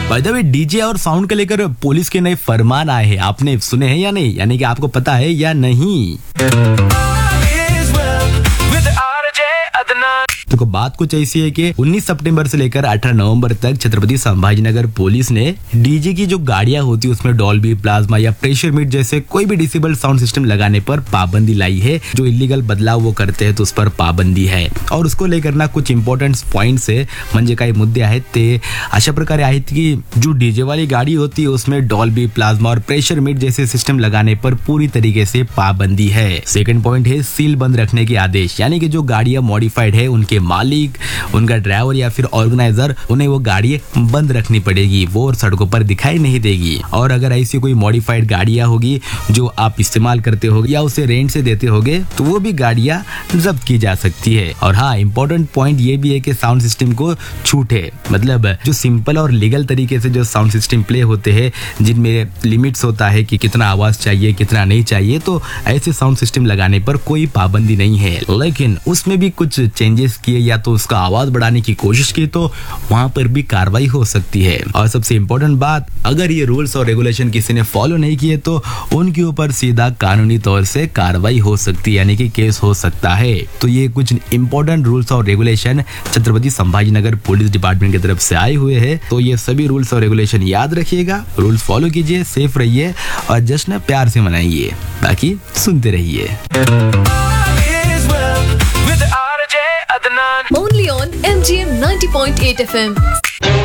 By the way DJ और sound को लेकर पुलिस के नए फरमान आए हैं, आपने सुने हैं या नहीं, यानी कि आपको पता है या नहीं? तो बात कुछ ऐसी है कि 19 सितंबर से लेकर 18 नवंबर तक छत्रपति संभाजीनगर पुलिस ने डीजे की जो गाड़ियां होती है उसमें डॉल्बी, प्लाज्मा या प्रेशर मीट जैसे कोई भी डिसेबल साउंड सिस्टम लगाने पर पाबंदी लाई है। जो इलीगल बदलाव वो करते हैं तो उस पर पाबंदी है और उसको लेकर ना कुछ इंपॉर्टंट पॉइंट्स है, म्हणजे काही मुद्दे आहेत ते अशा प्रकारे आहेत की जो डीजे वाली गाड़ी होती है उसमें डॉल्बी, प्लाज्मा और प्रेशर मीट जैसे सिस्टम लगाने पर पूरी तरीके से पाबंदी है। सेकंड पॉइंट है सील बंद रखने के आदेश, यानी कि जो गाड़ियां मॉडिफाइड है उनके मालिक, उनका ड्राइवर या फिर ऑर्गेनाइजर, उन्हें वो गाड़ी बंद रखनी पड़ेगी, वो सड़कों पर दिखाई नहीं देगी। और अगर ऐसी कोई मॉडिफाइड गाड़ियां होगी जो आप इस्तेमाल करते होगे या उसे रेंट से देते होगे तो वो भी गाड़ियां जब्त की जा सकती है। और हाँ, इंपॉर्टेंट पॉइंट ये भी है कि साउंड सिस्टम को छूट है, मतलब जो सिंपल और लीगल तरीके से जो साउंड सिस्टम प्ले होते हैं जिनमें लिमिट्स होता है कि कितना आवाज चाहिए कितना नहीं चाहिए, तो ऐसे साउंड सिस्टम लगाने पर कोई पाबंदी नहीं है। लेकिन उसमें भी कुछ चेंजेस किए या तो उसका आवाज बढ़ाने की कोशिश की तो वहां पर भी कार्रवाई हो सकती है। और सबसे इम्पोर्टेंट बात, अगर ये रूल्स और रेगुलेशन किसी ने फॉलो नहीं किए तो उनके ऊपर सीधा कानूनी तौर से कार्रवाई हो सकती है, यानी कि केस हो सकता है। तो ये कुछ इंपॉर्टेंट रूल्स और regulation Chhatrapati Sambhajinagar police department की तरफ से आए हुए हैं। तो ये सभी रूल्स और रेगुलेशन याद रखिएगा, रूल्स फॉलो कीजिए, सेफ रहिए और जश्न प्यार से मनाइए। बाकी सुनते रहिए। Only on MGM 90.8 FM.